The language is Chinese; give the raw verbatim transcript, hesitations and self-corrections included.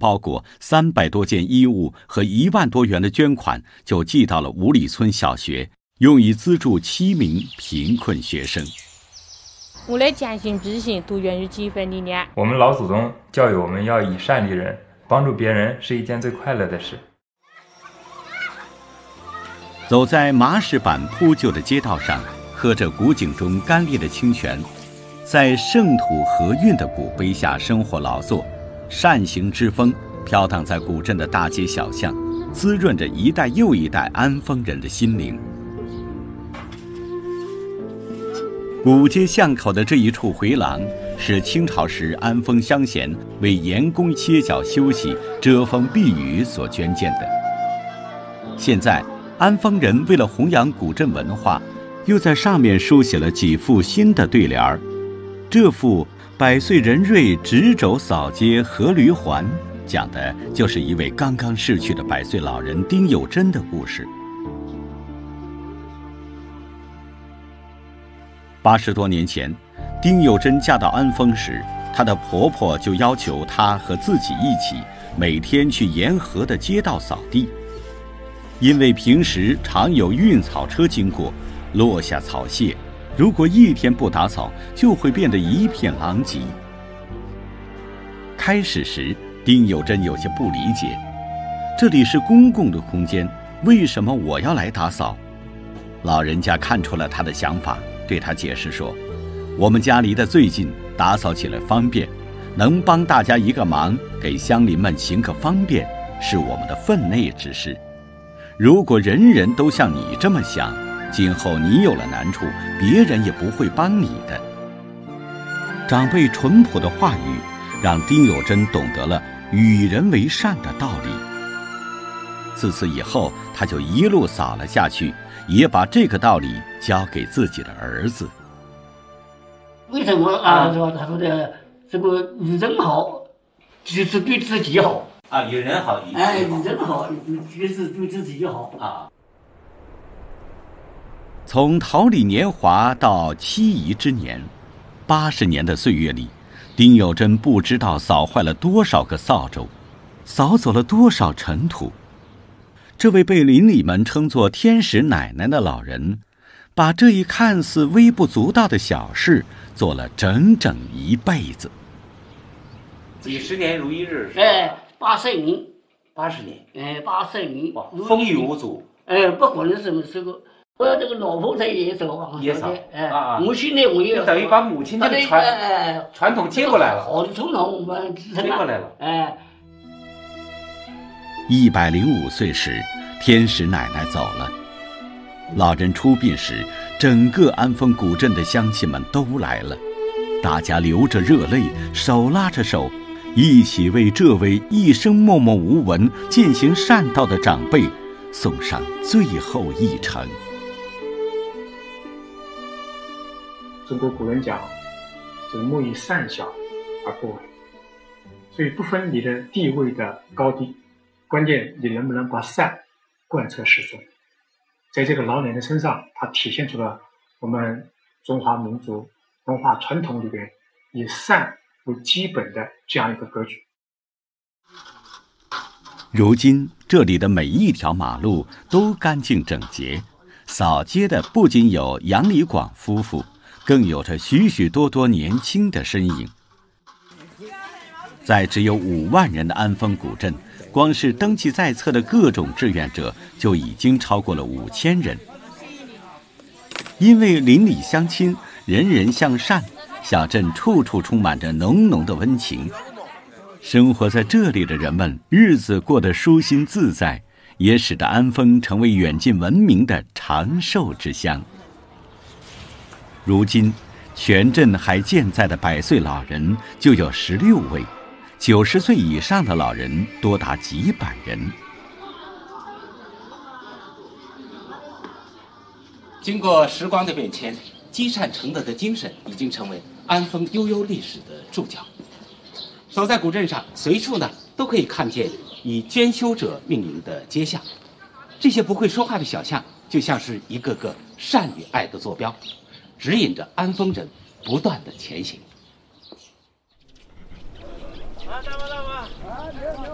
包裹、三百多件衣物和一万多元的捐款，就寄到了五里村小学，用以资助七名贫困学生。 我的坚信之行都源于几分理念。 我们老祖宗教育我们要以善利人，帮助别人是一件最快乐的事。 走在麻石板铺就的街道上，喝着古井中甘冽的清泉，在圣土和运的古碑下生活劳作，善行之风飘荡在古镇的大街小巷，滋润着一代又一代安丰人的心灵。古街巷口的这一处回廊，是清朝时安丰乡贤为盐工歇脚休息、遮风避雨所捐建的。现在安丰人为了弘扬古镇文化，又在上面书写了几副新的对联儿。这副百岁人瑞执肘扫街阖闾还，讲的就是一位刚刚逝去的百岁老人丁有贞的故事。八十多年前，丁有贞嫁到安丰时，她的婆婆就要求她和自己一起每天去沿河的街道扫地，因为平时常有运草车经过，落下草屑，如果一天不打扫，就会变得一片狼藉。开始时，丁有贞有些不理解，这里是公共的空间，为什么我要来打扫？老人家看出了他的想法，对他解释说，我们家离得最近，打扫起来方便，能帮大家一个忙，给乡邻们行个方便，是我们的分内之事。如果人人都像你这么想，今后你有了难处，别人也不会帮你的。长辈淳朴的话语让丁有贞懂得了与人为善的道理。自此以后，他就一路扫了下去，也把这个道理教给自己的儿子。 为什么啊？说他说的这个与人好，就是对自己好啊，与人好，与哎，与人好，就是对自己好啊。 从桃李年华到妻仪之年，八十年的岁月里，丁有贞不知道扫坏了多少个扫帚，扫走了多少尘土。这位被邻里们称作天使奶奶的老人，把这一看似微不足道的小事做了整整一辈子。 几十年如一日。 哎，八十年， 八十年， 哎，八十年， 风雨无阻。 哎，不管是什么时候，我这个老婆她也扫啊， 也扫， 哎， 啊， 母亲呢我也就等于把母亲的传哎传统接过来了， 好的传统我们接过来了， 哎。 一百零五岁时，天使奶奶走了。老人出殡时，整个安丰古镇的乡亲们都来了，大家流着热泪，手拉着手，一起为这位一生默默无闻、践行善道的长辈送上最后一程。 中国古人讲，这个莫以善小而不为，所以不分你的地位的高低，关键你能不能把善贯彻始终。在这个老奶奶身上，它体现出了我们中华民族文化传统里边以善为基本的这样一个格局。 如今这里的每一条马路都干净整洁，扫街的不仅有杨礼广夫妇，更有着许许多多年轻的身影。在只有五万人的安丰古镇，光是登记在册的各种志愿者就已经超过了五千人。因为邻里乡亲，人人向善，小镇处处充满着浓浓的温情。生活在这里的人们日子过得舒心自在，也使得安丰成为远近闻名的长寿之乡。如今全镇还健在的百岁老人就有十六位，九十岁以上的老人多达几百人。 经过时光的变迁，积善成德的精神已经成为安丰悠悠历史的注脚。走在古镇上，随处呢都可以看见以捐修者命名的街巷，这些不会说话的小巷，就像是一个个善与爱的坐标，指引着安丰人不断的前行。